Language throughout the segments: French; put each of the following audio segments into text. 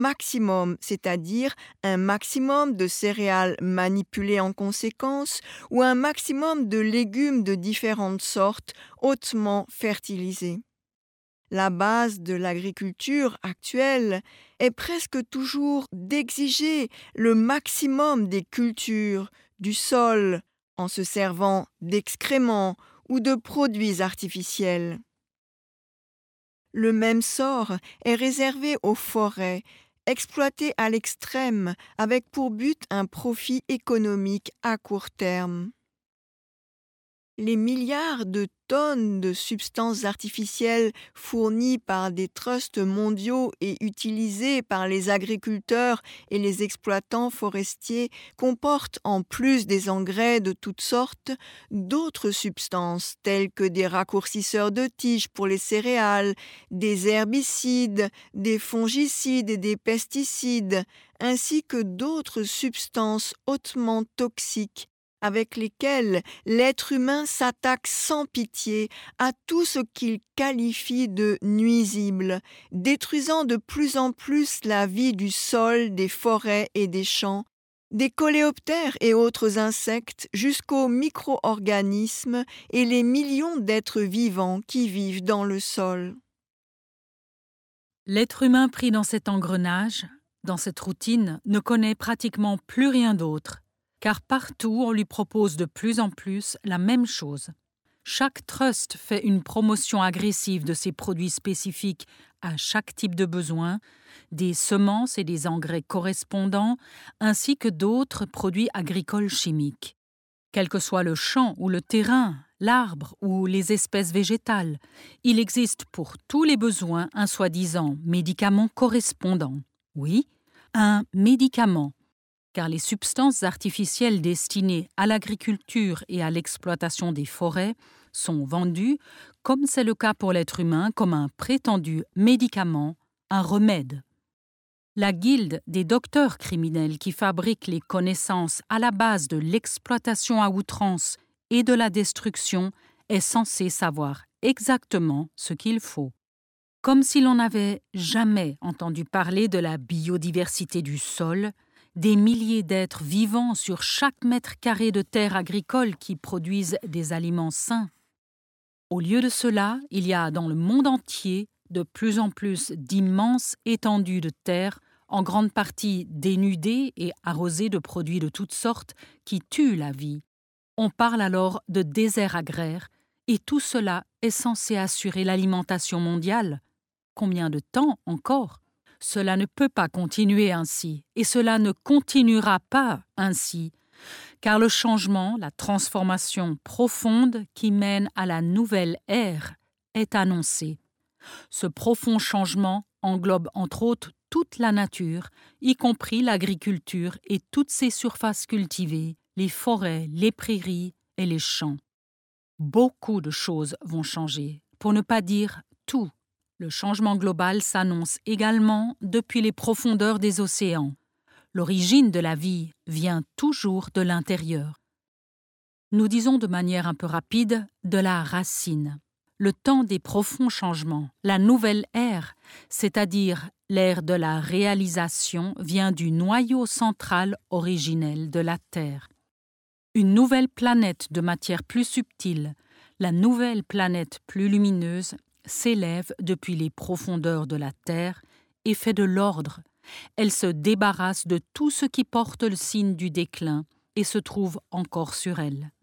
maximum, c'est-à-dire un maximum de céréales manipulées en conséquence ou un maximum de légumes de différentes sortes hautement fertilisés. La base de l'agriculture actuelle est presque toujours d'exiger le maximum des cultures, du sol, en se servant d'excréments ou de produits artificiels. Le même sort est réservé aux forêts, exploitées à l'extrême avec pour but un profit économique à court terme. Les milliards de tonnes de substances artificielles fournies par des trusts mondiaux et utilisées par les agriculteurs et les exploitants forestiers comportent, en plus des engrais de toutes sortes, d'autres substances telles que des raccourcisseurs de tiges pour les céréales, des herbicides, des fongicides et des pesticides, ainsi que d'autres substances hautement toxiques avec lesquels l'être humain s'attaque sans pitié à tout ce qu'il qualifie de nuisible, détruisant de plus en plus la vie du sol, des forêts et des champs, des coléoptères et autres insectes jusqu'aux micro-organismes et les millions d'êtres vivants qui vivent dans le sol. L'être humain pris dans cet engrenage, dans cette routine, ne connaît pratiquement plus rien d'autre, car partout on lui propose de plus en plus la même chose. Chaque trust fait une promotion agressive de ses produits spécifiques à chaque type de besoin, des semences et des engrais correspondants, ainsi que d'autres produits agricoles chimiques. Quel que soit le champ ou le terrain, l'arbre ou les espèces végétales, il existe pour tous les besoins un soi-disant médicament correspondant. Oui, un médicament, car les substances artificielles destinées à l'agriculture et à l'exploitation des forêts sont vendues, comme c'est le cas pour l'être humain, comme un prétendu médicament, un remède. La guilde des docteurs criminels qui fabriquent les connaissances à la base de l'exploitation à outrance et de la destruction est censée savoir exactement ce qu'il faut. Comme si l'on n'avait jamais entendu parler de la biodiversité du sol, des milliers d'êtres vivants sur chaque mètre carré de terre agricole qui produisent des aliments sains. Au lieu de cela, il y a dans le monde entier de plus en plus d'immenses étendues de terre, en grande partie dénudées et arrosées de produits de toutes sortes qui tuent la vie. On parle alors de désert agraire, et tout cela est censé assurer l'alimentation mondiale. Combien de temps encore ? Cela ne peut pas continuer ainsi, et cela ne continuera pas ainsi, car le changement, la transformation profonde qui mène à la nouvelle ère est annoncé. Ce profond changement englobe entre autres toute la nature, y compris l'agriculture et toutes ses surfaces cultivées, les forêts, les prairies et les champs. Beaucoup de choses vont changer, pour ne pas dire tout. Le changement global s'annonce également depuis les profondeurs des océans. L'origine de la vie vient toujours de l'intérieur. Nous disons de manière un peu rapide de la racine. Le temps des profonds changements, la nouvelle ère, c'est-à-dire l'ère de la réalisation, vient du noyau central originel de la Terre. Une nouvelle planète de matière plus subtile, la nouvelle planète plus lumineuse, s'élève depuis les profondeurs de la Terre et fait de l'ordre. Elle se débarrasse de tout ce qui porte le signe du déclin et se trouve encore sur elle.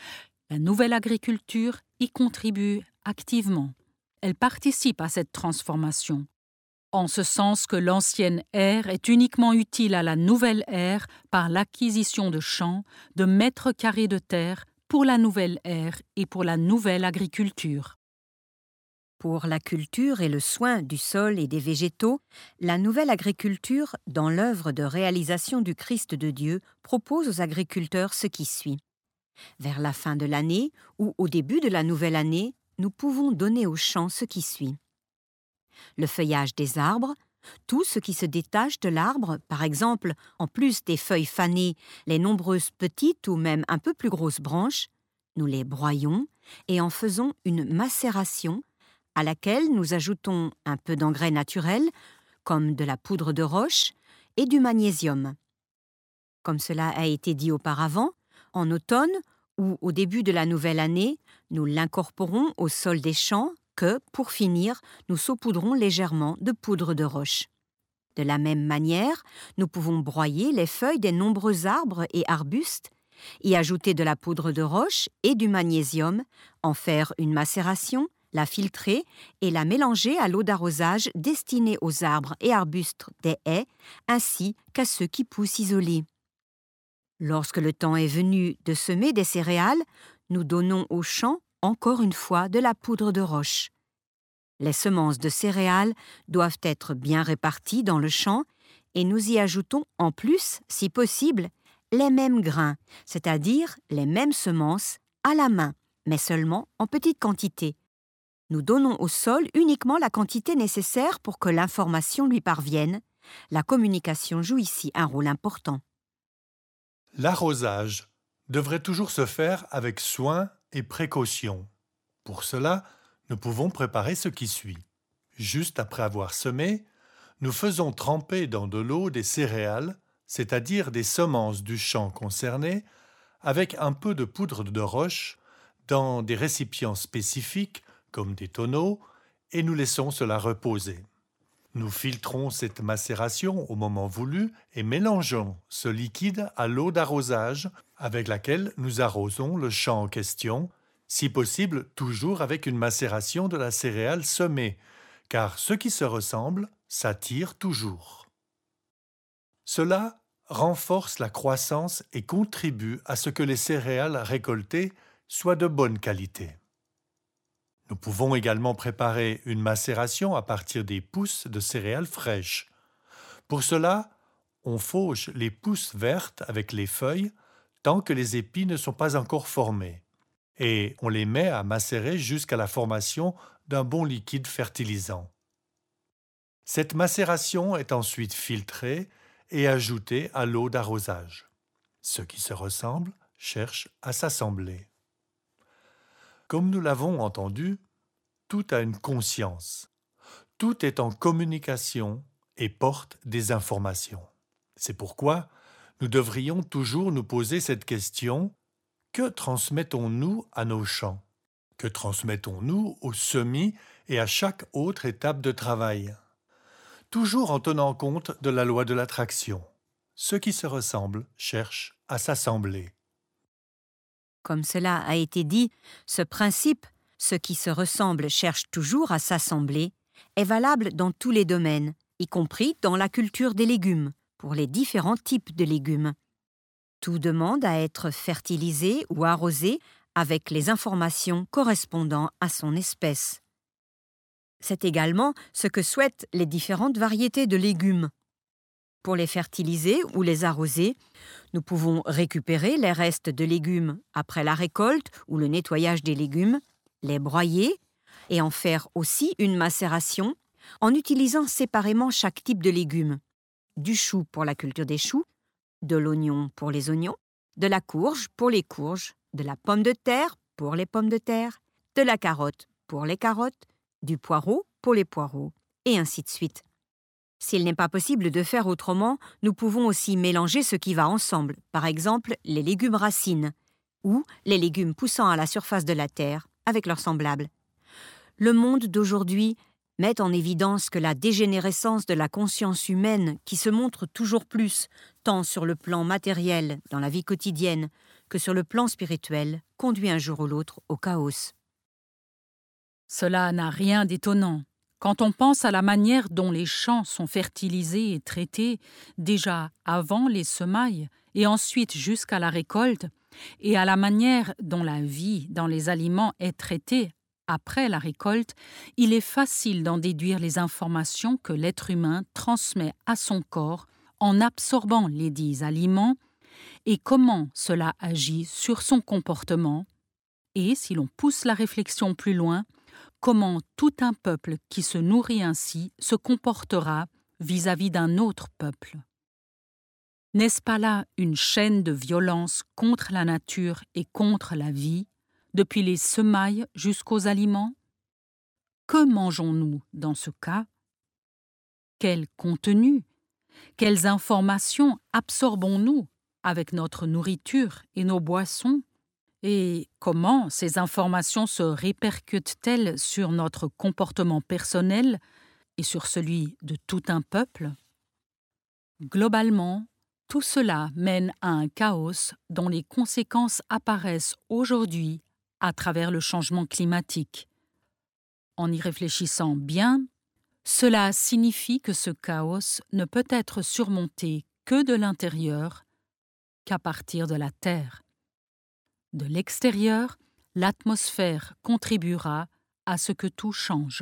La nouvelle agriculture y contribue activement. Elle participe à cette transformation, en ce sens que l'ancienne ère est uniquement utile à la nouvelle ère par l'acquisition de champs, de mètres carrés de terre pour la nouvelle ère et pour la nouvelle agriculture. Pour la culture et le soin du sol et des végétaux, la nouvelle agriculture, dans l'œuvre de réalisation du Christ de Dieu, propose aux agriculteurs ce qui suit. Vers la fin de l'année ou au début de la nouvelle année, nous pouvons donner aux champs ce qui suit. Le feuillage des arbres, tout ce qui se détache de l'arbre, par exemple, en plus des feuilles fanées, les nombreuses petites ou même un peu plus grosses branches, nous les broyons et en faisons une macération à laquelle nous ajoutons un peu d'engrais naturel comme de la poudre de roche et du magnésium. Comme cela a été dit auparavant, en automne ou au début de la nouvelle année, nous l'incorporons au sol des champs que, pour finir, nous saupoudrons légèrement de poudre de roche. De la même manière, nous pouvons broyer les feuilles des nombreux arbres et arbustes, y ajouter de la poudre de roche et du magnésium, en faire une macération, la filtrer et la mélanger à l'eau d'arrosage destinée aux arbres et arbustes des haies ainsi qu'à ceux qui poussent isolés. Lorsque le temps est venu de semer des céréales, nous donnons aux champs encore une fois de la poudre de roche. Les semences de céréales doivent être bien réparties dans le champ et nous y ajoutons en plus, si possible, les mêmes grains, c'est-à-dire les mêmes semences à la main, mais seulement en petite quantité. Nous donnons au sol uniquement la quantité nécessaire pour que l'information lui parvienne. La communication joue ici un rôle important. L'arrosage devrait toujours se faire avec soin et précaution. Pour cela, nous pouvons préparer ce qui suit. Juste après avoir semé, nous faisons tremper dans de l'eau des céréales, c'est-à-dire des semences du champ concerné, avec un peu de poudre de roche dans des récipients spécifiques comme des tonneaux et nous laissons cela reposer. Nous filtrons cette macération au moment voulu et mélangeons ce liquide à l'eau d'arrosage avec laquelle nous arrosons le champ en question, si possible toujours avec une macération de la céréale semée, car ce qui se ressemble s'attire toujours. Cela renforce la croissance et contribue à ce que les céréales récoltées soient de bonne qualité. Nous pouvons également préparer une macération à partir des pousses de céréales fraîches. Pour cela, on fauche les pousses vertes avec les feuilles tant que les épis ne sont pas encore formés et on les met à macérer jusqu'à la formation d'un bon liquide fertilisant. Cette macération est ensuite filtrée et ajoutée à l'eau d'arrosage. Ceux qui se ressemblent cherchent à s'assembler. Comme nous l'avons entendu, tout a une conscience. Tout est en communication et porte des informations. C'est pourquoi nous devrions toujours nous poser cette question: que transmettons-nous à nos champs? Que transmettons-nous aux semis et à chaque autre étape de travail? Toujours en tenant compte de la loi de l'attraction. Ceux qui se ressemblent cherchent à s'assembler. Comme cela a été dit, ce principe, ceux qui se ressemblent cherchent toujours à s'assembler, est valable dans tous les domaines, y compris dans la culture des légumes, pour les différents types de légumes. Tout demande à être fertilisé ou arrosé avec les informations correspondant à son espèce. C'est également ce que souhaitent les différentes variétés de légumes. Pour les fertiliser ou les arroser, nous pouvons récupérer les restes de légumes après la récolte ou le nettoyage des légumes, les broyer et en faire aussi une macération en utilisant séparément chaque type de légumes. Du chou pour la culture des choux, de l'oignon pour les oignons, de la courge pour les courges, de la pomme de terre pour les pommes de terre, de la carotte pour les carottes, du poireau pour les poireaux, et ainsi de suite. S'il n'est pas possible de faire autrement, nous pouvons aussi mélanger ce qui va ensemble, par exemple les légumes racines ou les légumes poussant à la surface de la terre avec leurs semblables. Le monde d'aujourd'hui met en évidence que la dégénérescence de la conscience humaine qui se montre toujours plus, tant sur le plan matériel, dans la vie quotidienne, que sur le plan spirituel, conduit un jour ou l'autre au chaos. Cela n'a rien d'étonnant. Quand on pense à la manière dont les champs sont fertilisés et traités, déjà avant les semailles et ensuite jusqu'à la récolte, et à la manière dont la vie dans les aliments est traitée après la récolte, il est facile d'en déduire les informations que l'être humain transmet à son corps en absorbant les dits aliments et comment cela agit sur son comportement, et, si l'on pousse la réflexion plus loin, comment tout un peuple qui se nourrit ainsi se comportera vis-à-vis d'un autre peuple. N'est-ce pas là une chaîne de violence contre la nature et contre la vie, depuis les semailles jusqu'aux aliments? Que mangeons-nous dans ce cas? Quel contenu? Quelles informations absorbons-nous avec notre nourriture et nos boissons? Et comment ces informations se répercutent-elles sur notre comportement personnel et sur celui de tout un peuple? Globalement, tout cela mène à un chaos dont les conséquences apparaissent aujourd'hui à travers le changement climatique. En y réfléchissant bien, cela signifie que ce chaos ne peut être surmonté que de l'intérieur, qu'à partir de la Terre. De l'extérieur, l'atmosphère contribuera à ce que tout change.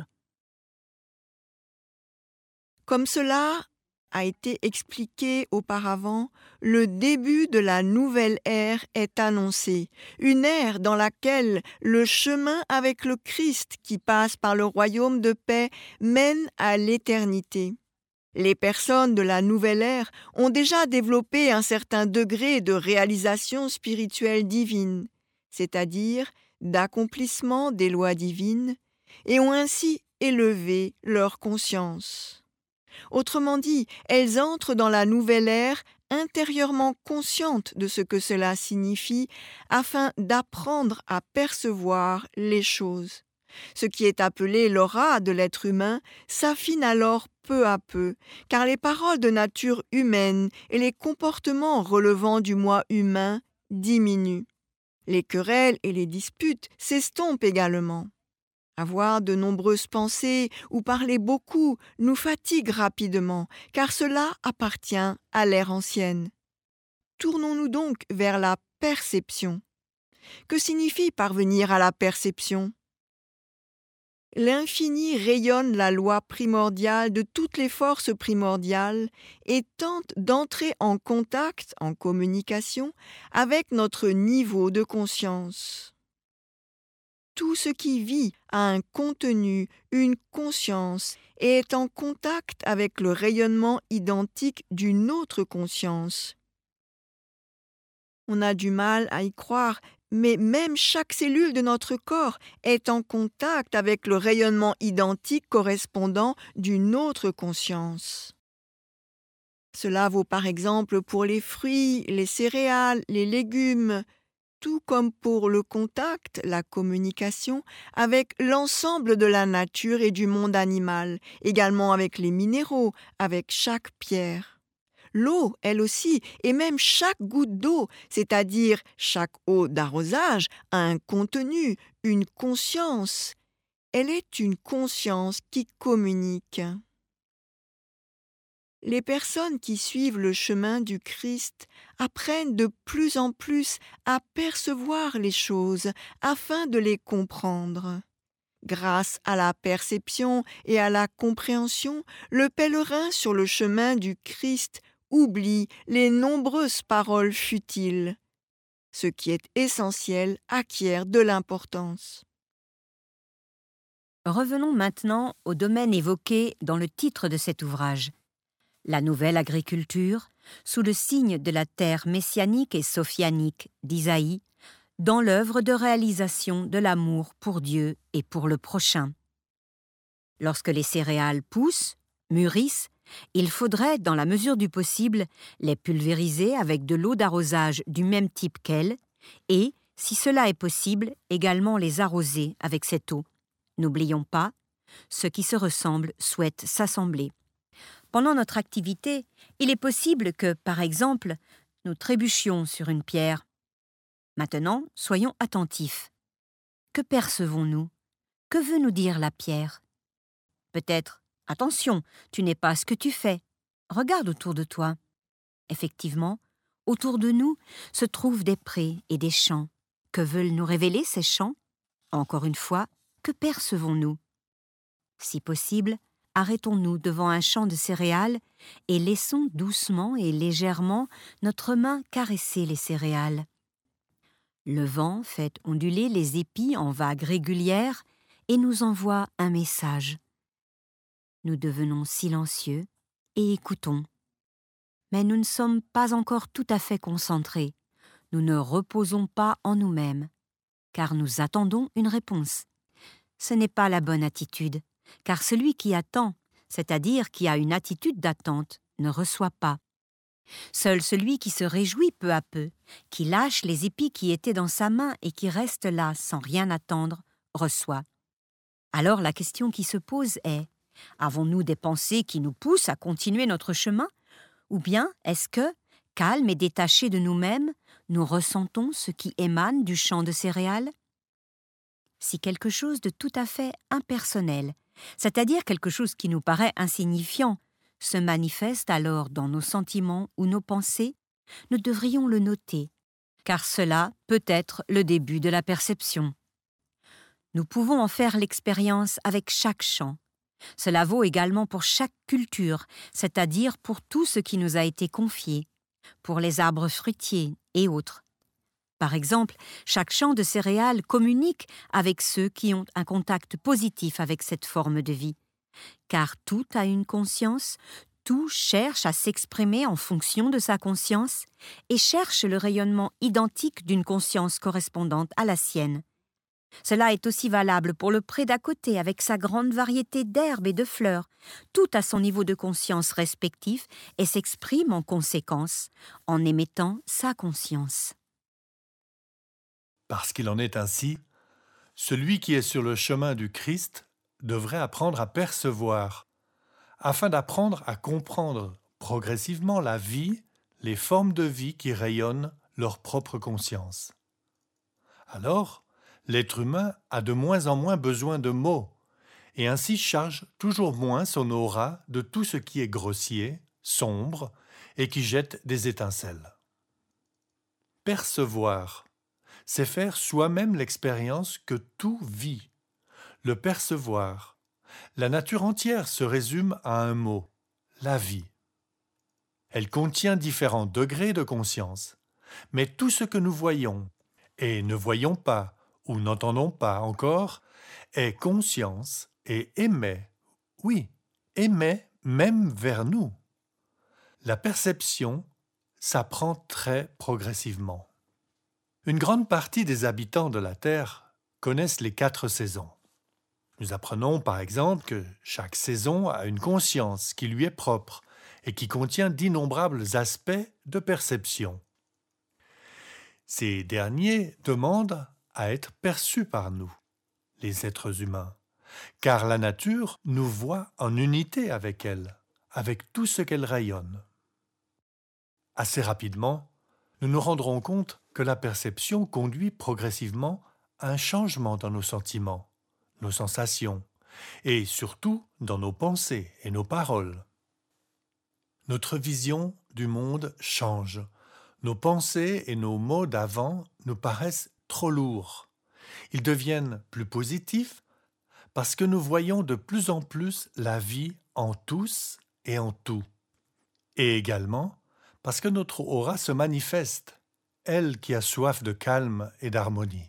Comme cela a été expliqué auparavant, le début de la nouvelle ère est annoncé, une ère dans laquelle le chemin avec le Christ qui passe par le royaume de paix mène à l'éternité. Les personnes de la nouvelle ère ont déjà développé un certain degré de réalisation spirituelle divine, c'est-à-dire d'accomplissement des lois divines, et ont ainsi élevé leur conscience. Autrement dit, elles entrent dans la nouvelle ère intérieurement conscientes de ce que cela signifie afin d'apprendre à percevoir les choses. Ce qui est appelé l'aura de l'être humain s'affine alors peu à peu, car les paroles de nature humaine et les comportements relevant du moi humain diminuent. Les querelles et les disputes s'estompent également. Avoir de nombreuses pensées ou parler beaucoup nous fatigue rapidement, car cela appartient à l'ère ancienne. Tournons-nous donc vers la perception. Que signifie parvenir à la perception? L'infini rayonne la loi primordiale de toutes les forces primordiales et tente d'entrer en contact, en communication, avec notre niveau de conscience. Tout ce qui vit a un contenu, une conscience, et est en contact avec le rayonnement identique d'une autre conscience. On a du mal à y croire, mais même chaque cellule de notre corps est en contact avec le rayonnement identique correspondant d'une autre conscience. Cela vaut par exemple pour les fruits, les céréales, les légumes, tout comme pour le contact, la communication, avec l'ensemble de la nature et du monde animal, également avec les minéraux, avec chaque pierre. L'eau, elle aussi, et même chaque goutte d'eau, c'est-à-dire chaque eau d'arrosage, a un contenu, une conscience. Elle est une conscience qui communique. Les personnes qui suivent le chemin du Christ apprennent de plus en plus à percevoir les choses afin de les comprendre. Grâce à la perception et à la compréhension, le pèlerin sur le chemin du Christ oublie les nombreuses paroles futiles. Ce qui est essentiel acquiert de l'importance. Revenons maintenant au domaine évoqué dans le titre de cet ouvrage. La nouvelle agriculture, sous le signe de la terre messianique et sophianique d'Isaïe, dans l'œuvre de réalisation de l'amour pour Dieu et pour le prochain. Lorsque les céréales poussent, mûrissent, il faudrait, dans la mesure du possible, les pulvériser avec de l'eau d'arrosage du même type qu'elles et, si cela est possible, également les arroser avec cette eau. N'oublions pas, ceux qui se ressemblent souhaitent s'assembler. Pendant notre activité, il est possible que, par exemple, nous trébuchions sur une pierre. Maintenant, soyons attentifs. Que percevons-nous? Que veut nous dire la pierre? Peut-être, attention, tu n'es pas ce que tu fais. Regarde autour de toi. Effectivement, autour de nous se trouvent des prés et des champs. Que veulent nous révéler ces champs? Encore une fois, que percevons-nous? Si possible, arrêtons-nous devant un champ de céréales et laissons doucement et légèrement notre main caresser les céréales. Le vent fait onduler les épis en vagues régulières et nous envoie un message. Nous devenons silencieux et écoutons. Mais nous ne sommes pas encore tout à fait concentrés. Nous ne reposons pas en nous-mêmes, car nous attendons une réponse. Ce n'est pas la bonne attitude, car celui qui attend, c'est-à-dire qui a une attitude d'attente, ne reçoit pas. Seul celui qui se réjouit peu à peu, qui lâche les épis qui étaient dans sa main et qui reste là sans rien attendre, reçoit. Alors la question qui se pose est, avons-nous des pensées qui nous poussent à continuer notre chemin? Ou bien est-ce que, calmes et détachés de nous-mêmes, nous ressentons ce qui émane du champ de céréales? Si quelque chose de tout à fait impersonnel, c'est-à-dire quelque chose qui nous paraît insignifiant, se manifeste alors dans nos sentiments ou nos pensées, nous devrions le noter, car cela peut être le début de la perception. Nous pouvons en faire l'expérience avec chaque chant. Cela vaut également pour chaque culture, c'est-à-dire pour tout ce qui nous a été confié, pour les arbres fruitiers et autres. Par exemple, chaque champ de céréales communique avec ceux qui ont un contact positif avec cette forme de vie. Car tout a une conscience, tout cherche à s'exprimer en fonction de sa conscience et cherche le rayonnement identique d'une conscience correspondante à la sienne. Cela est aussi valable pour le pré d'à côté avec sa grande variété d'herbes et de fleurs. Tout a son niveau de conscience respectif et s'exprime en conséquence, en émettant sa conscience. Parce qu'il en est ainsi, celui qui est sur le chemin du Christ devrait apprendre à percevoir, afin d'apprendre à comprendre progressivement la vie, les formes de vie qui rayonnent leur propre conscience. Alors, l'être humain a de moins en moins besoin de mots, et ainsi charge toujours moins son aura de tout ce qui est grossier, sombre, et qui jette des étincelles. Percevoir, c'est faire soi-même l'expérience que tout vit. Le percevoir, la nature entière se résume à un mot, la vie. Elle contient différents degrés de conscience, mais tout ce que nous voyons, et ne voyons pas, ou n'entendons pas encore, est conscience et émet, oui, émet même vers nous. La perception s'apprend très progressivement. Une grande partie des habitants de la Terre connaissent les 4 saisons. Nous apprenons par exemple que chaque saison a une conscience qui lui est propre et qui contient d'innombrables aspects de perception. Ces derniers demandent à être perçus par nous, les êtres humains, car la nature nous voit en unité avec elle, avec tout ce qu'elle rayonne. Assez rapidement, nous nous rendrons compte que la perception conduit progressivement à un changement dans nos sentiments, nos sensations, et surtout dans nos pensées et nos paroles. Notre vision du monde change. Nos pensées et nos mots d'avant nous paraissent trop lourds. Ils deviennent plus positifs parce que nous voyons de plus en plus la vie en tous et en tout. Et également parce que notre aura se manifeste, elle qui a soif de calme et d'harmonie.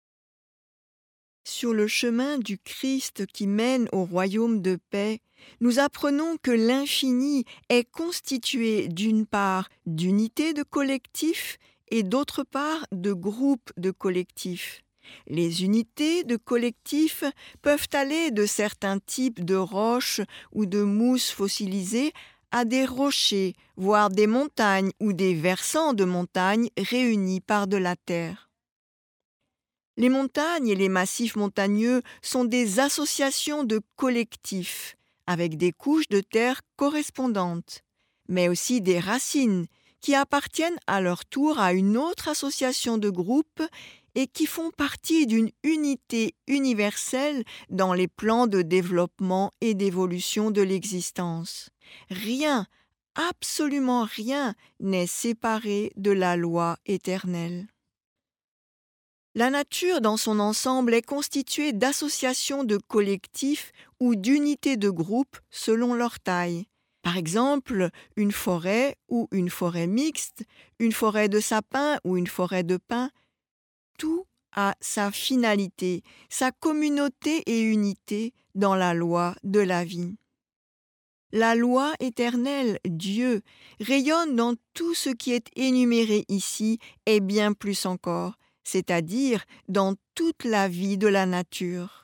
Sur le chemin du Christ qui mène au royaume de paix, nous apprenons que l'infini est constitué d'une part d'unités de collectifs et d'autre part de groupes de collectifs. Les unités de collectifs peuvent aller de certains types de roches ou de mousses fossilisées à des rochers, voire des montagnes ou des versants de montagnes réunis par de la terre. Les montagnes et les massifs montagneux sont des associations de collectifs, avec des couches de terre correspondantes, mais aussi des racines qui appartiennent à leur tour à une autre association de groupes et qui font partie d'une unité universelle dans les plans de développement et d'évolution de l'existence. Rien, absolument rien, n'est séparé de la loi éternelle. La nature dans son ensemble est constituée d'associations de collectifs ou d'unités de groupes selon leur taille. Par exemple, une forêt ou une forêt mixte, une forêt de sapins ou une forêt de pins, tout a sa finalité, sa communauté et unité dans la loi de la vie. La loi éternelle, Dieu, rayonne dans tout ce qui est énuméré ici et bien plus encore, c'est-à-dire dans toute la vie de la nature.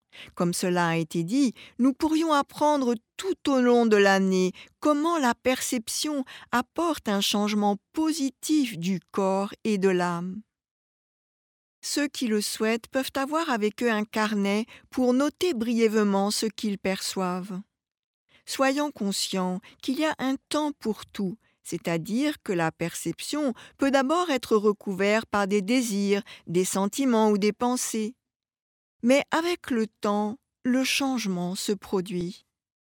Comme cela a été dit, nous pourrions apprendre tout au long de l'année comment la perception apporte un changement positif du corps et de l'âme. Ceux qui le souhaitent peuvent avoir avec eux un carnet pour noter brièvement ce qu'ils perçoivent. Soyons conscients qu'il y a un temps pour tout, c'est-à-dire que la perception peut d'abord être recouverte par des désirs, des sentiments ou des pensées. Mais avec le temps, le changement se produit.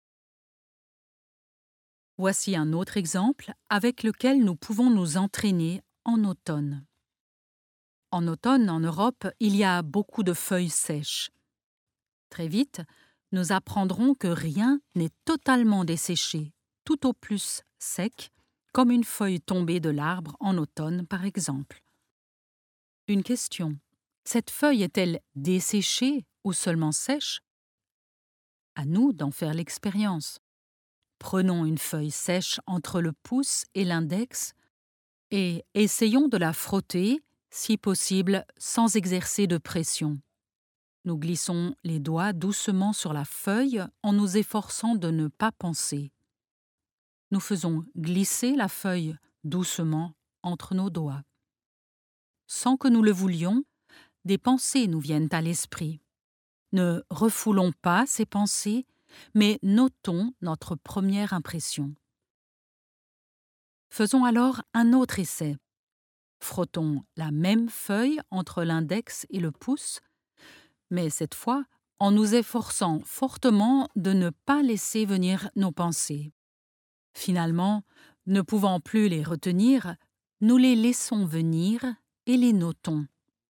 Voici un autre exemple avec lequel nous pouvons nous entraîner en automne. En automne, en Europe, il y a beaucoup de feuilles sèches. Très vite, nous apprendrons que rien n'est totalement desséché, tout au plus sec, comme une feuille tombée de l'arbre en automne, par exemple. Une question. Cette feuille est-elle desséchée ou seulement sèche? À nous d'en faire l'expérience. Prenons une feuille sèche entre le pouce et l'index et essayons de la frotter, si possible sans exercer de pression. Nous glissons les doigts doucement sur la feuille en nous efforçant de ne pas penser. Nous faisons glisser la feuille doucement entre nos doigts. Sans que nous le voulions, des pensées nous viennent à l'esprit. Ne refoulons pas ces pensées, mais notons notre première impression. Faisons alors un autre essai. Frottons la même feuille entre l'index et le pouce, mais cette fois en nous efforçant fortement de ne pas laisser venir nos pensées. Finalement, ne pouvant plus les retenir, nous les laissons venir et les notons.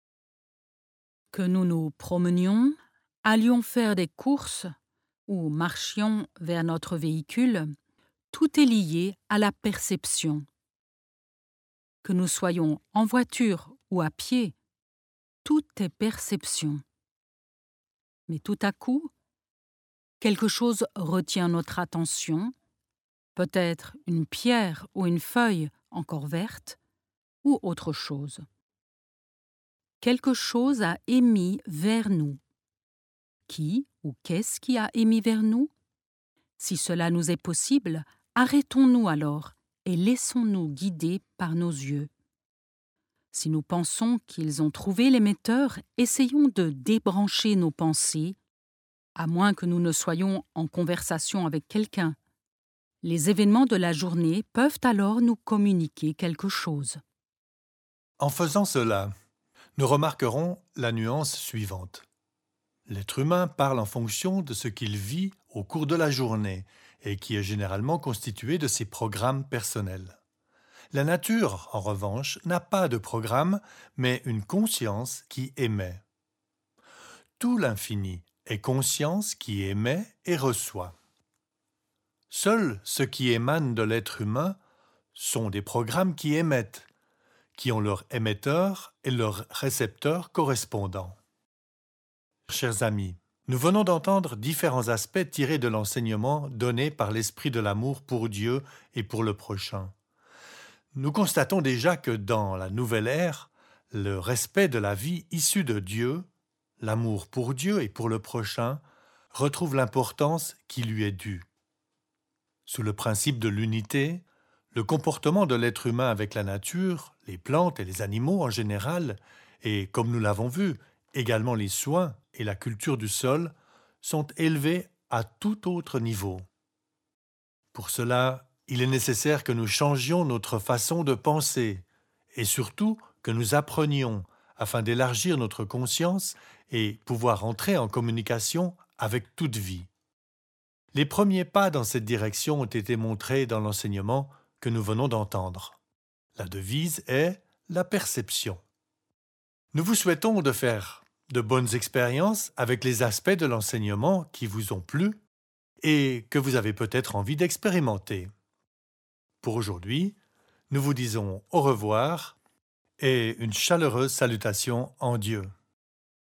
Que nous nous promenions, allions faire des courses ou marchions vers notre véhicule, tout est lié à la perception. Que nous soyons en voiture ou à pied, tout est perception. Mais tout à coup, quelque chose retient notre attention, peut-être une pierre ou une feuille encore verte, ou autre chose. Quelque chose a émis vers nous. Qui ou qu'est-ce qui a émis vers nous? Si cela nous est possible, arrêtons-nous alors et laissons-nous guider par nos yeux. Si nous pensons qu'ils ont trouvé l'émetteur, essayons de débrancher nos pensées, à moins que nous ne soyons en conversation avec quelqu'un. Les événements de la journée peuvent alors nous communiquer quelque chose. En faisant cela, nous remarquerons la nuance suivante. L'être humain parle en fonction de ce qu'il vit au cours de la journée et qui est généralement constitué de ses programmes personnels. La nature, en revanche, n'a pas de programme, mais une conscience qui émet. Tout l'infini est conscience qui émet et reçoit. Seul ce qui émane de l'être humain sont des programmes qui émettent, qui ont leur émetteur et leur récepteur correspondants. Chers amis, nous venons d'entendre différents aspects tirés de l'enseignement donné par l'esprit de l'amour pour Dieu et pour le prochain. Nous constatons déjà que dans la nouvelle ère, le respect de la vie issue de Dieu, l'amour pour Dieu et pour le prochain, retrouve l'importance qui lui est due. Sous le principe de l'unité, le comportement de l'être humain avec la nature, les plantes et les animaux en général, et comme nous l'avons vu, également les soins et la culture du sol, sont élevés à tout autre niveau. Pour cela, il est nécessaire que nous changions notre façon de penser et surtout que nous apprenions afin d'élargir notre conscience et pouvoir entrer en communication avec toute vie. Les premiers pas dans cette direction ont été montrés dans l'enseignement que nous venons d'entendre. La devise est la perception. Nous vous souhaitons de faire de bonnes expériences avec les aspects de l'enseignement qui vous ont plu et que vous avez peut-être envie d'expérimenter. Pour aujourd'hui, nous vous disons au revoir et une chaleureuse salutation en Dieu.